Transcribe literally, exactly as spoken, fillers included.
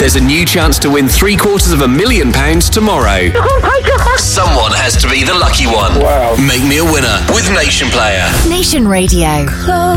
There's a new chance to win three quarters of a million pounds tomorrow. Someone has to be the lucky one. Wow. Make me a winner with Nation Player. Nation Radio.